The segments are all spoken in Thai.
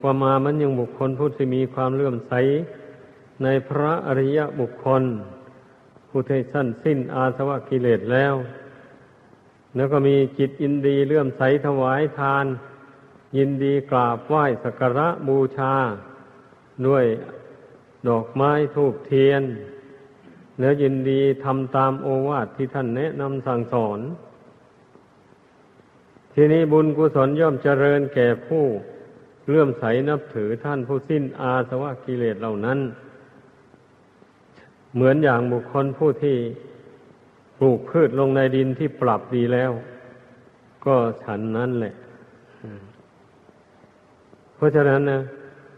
ว่ามามันยังบุคคลผู้ที่มีความเลื่อมใสในพระอริยบุคคลผู้ที่สิ้นอาสวะกิเลสแล้วก็มีจิตยินดีเลื่อมใสถวายทานยินดีกราบไหว้สักการะบูชาด้วยดอกไม้ธูปเทียนแล้วยินดีทำตามโอวาทที่ท่านแนะนำสั่งสอนทีนี้บุญกุศลย่อมเจริญแก่ผู้เลื่อมใสนับถือท่านผู้สิ้นอาสวะกิเลสเหล่านั้นเหมือนอย่างบุคคลผู้ที่ปลูกพืชลงในดินที่ปรับดีแล้วก็ฉันนั้นแหละเพราะฉะนั้นนะ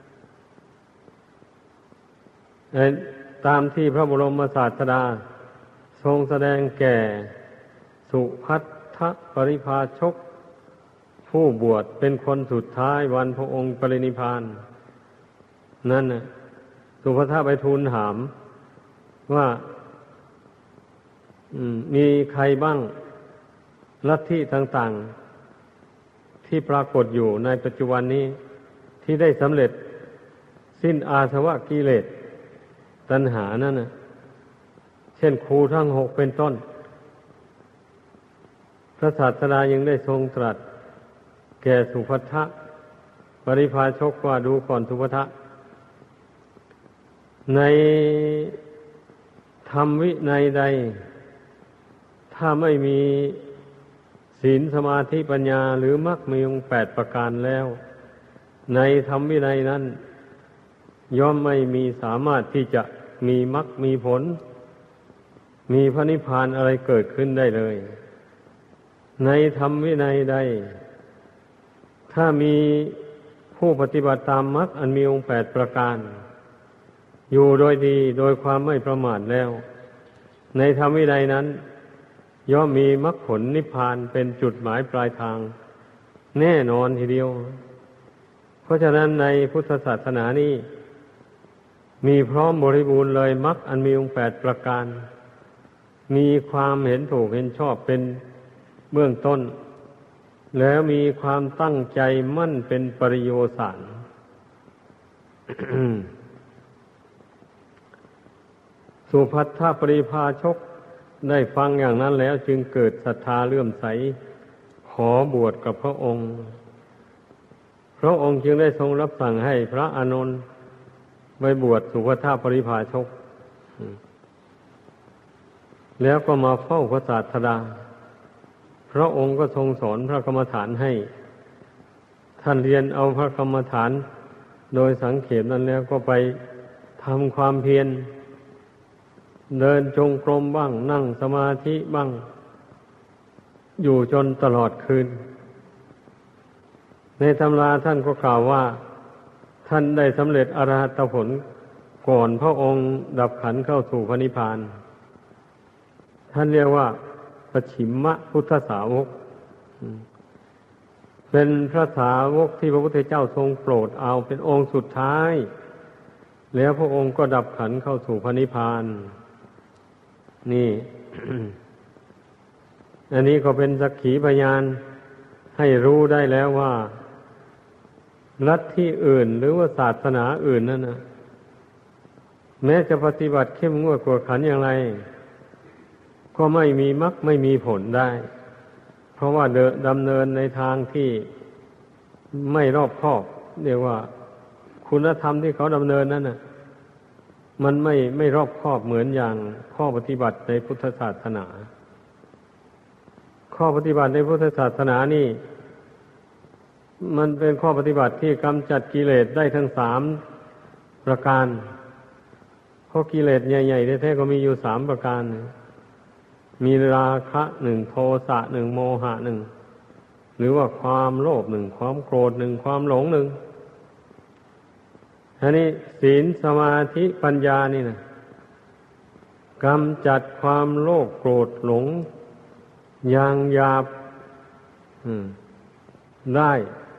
ตามที่พระบรมศาสดาทรงแสดงแก่สุภัททปริภาชกผู้บวชเป็นคนสุดท้ายวันพระองค์ปรินิพพานนั่นน่ะสุภัททไปทูลถามว่ามีใครบ้างลัทธิต่างๆที่ปรากฏอยู่ในปัจจุบันนี้ที่ได้สำเร็จสิ้นอาสวะกิเลสตัณหานั่นน่ะเช่นครูทั้งหกเป็นต้นพระศาสดายังได้ทรงตรัสแก่สุภัททปริภาชกว่าดูก่อนสุภัททในธรรมวินัยใดถ้าไม่มีศีลสมาธิปัญญาหรือมรรคมีองค์8ประการแล้วในธรรมวินัยนั้นย่อมไม่มีสามารถที่จะมีมรรคมีผลมีพระนิพพานอะไรเกิดขึ้นได้เลยในธรรมวินัยใดถ้ามีผู้ปฏิบัติตามมรรคอันมีองค์8ประการอยู่โดยดีโดยความไม่ประมาทแล้วในธรรมวินัยนั้นย่อมมีมรรคผลนิพพานเป็นจุดหมายปลายทางแน่นอนทีเดียวเพราะฉะนั้นในพุทธศาสนานี้มีพร้อมบริบูรณ์เลยมรรคอันมีองค์8ประการมีความเห็นถูกเห็นชอบเป็นเบื้องต้นแล้วมีความตั้งใจมั่นเป็นปริโยสาร สุภัททปริภาชกได้ฟังอย่างนั้นแล้วจึงเกิดศรัทธาเลื่อมใสขอบวชกับพระองค์พระองค์จึงได้ทรงรับสั่งให้พระอานนท์ไปบวชสุภัททปริภาชกแล้วก็มาเฝ้าพระศาสดาพระองค์ก็ทรงสอนพระกรรมฐานให้ท่านเรียนเอาพระกรรมฐานโดยสังเขปนั้นแล้วก็ไปทำความเพียรเดินจงกรมบ้างนั่งสมาธิบ้างอยู่จนตลอดคืนในตำราท่านก็กล่าวว่าท่านได้สำเร็จอรหัตผลก่อนพระองค์ดับขันธ์เข้าสู่พระนิพพานท่านเรียกว่าปฉิมมพุทธสาวกเป็นพระสาวกที่พระพุทธเจ้าทรงโปรดเอาเป็นองค์สุดท้ายแล้วพระองค์ก็ดับขันธ์เข้าสู่พระนิพพานนี่ อันนี้ก็เป็นสักขีพยานให้รู้ได้แล้วว่าลัทธิอื่นหรือว่าศาสนาอื่นนั่นนะแม้จะปฏิบัติเข้มงวดกวดขันอย่างไรก็ไม่มีมรรคไม่มีผลได้เพราะว่าดำเนินในทางที่ไม่รอบคอบเรียกว่าคุณธรรมที่เขาดำเนินนั้นน่ะมันไม่รอบคอบเหมือนอย่างข้อปฏิบัติในพุทธศาสนาข้อปฏิบัติในพุทธศาสนานี่มันเป็นข้อปฏิบัติที่กำจัดกิเลสได้ทั้ง3ประการเพราะกิเลสใหญ่ๆแท้ๆก็มีอยู่3ประการมีราคะ1โทสะ1โมหะ1หรือว่าความโลภ1ความโกรธ1ความหลง1อันนี้ศีลสมาธิปัญญานี่นะกำจัดความโลภโกรธหลงอย่างหยาบได้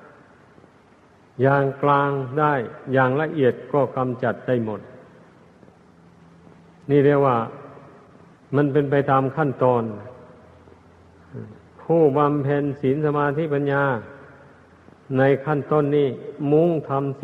อย่างกลางได้อย่างละเอียดก็กำจัดได้หมดนี่เรียกว่ามันเป็นไปตามขั้นตอนผู้บำเพ็ญศีลสมาธิปัญญาในขั้นต้นนี้มุ้งทำ